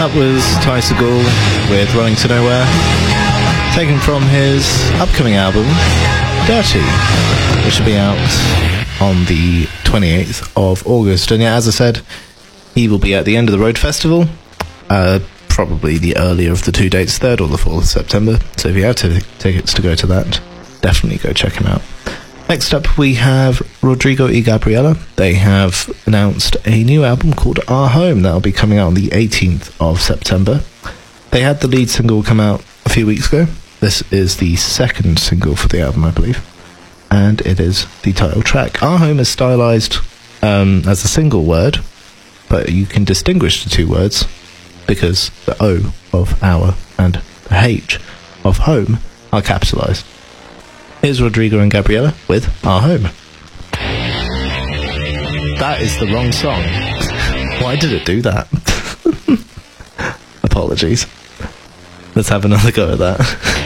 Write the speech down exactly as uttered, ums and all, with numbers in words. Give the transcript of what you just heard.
That was Ty Segall with Running to Nowhere, taken from his upcoming album, Dirty, which will be out on the twenty-eighth of August. And yeah, as I said, he will be at the End of the Road Festival, uh, probably the earlier of the two dates, third or the fourth of September. So if you have t- tickets to go to that, definitely go check him out. Next up, we have Rodrigo y Gabriela. They have announced a new album called Our Home that will be coming out on the eighteenth of September. They had the lead single come out a few weeks ago. This is the second single for the album, I believe, and it is the title track. Our Home is stylized um, as a single word, but you can distinguish the two words because the O of our and the H of home are capitalized. Here's Rodrigo and Gabriela with Our Home. That is the wrong song. Why did it do that? Apologies. Let's have another go at that.